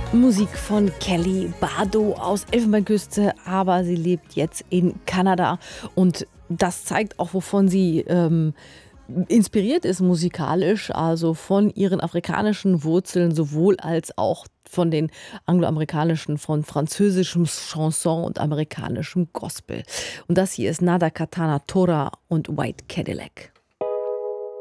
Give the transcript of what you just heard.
Musik von Kelly Bardo aus Elfenbeinküste, aber sie lebt jetzt in Kanada und das zeigt auch, wovon sie inspiriert ist musikalisch, also von ihren afrikanischen Wurzeln sowohl als auch von den angloamerikanischen, von französischem Chanson und amerikanischem Gospel. Und das hier ist Nada Katana Tora und White Cadillac.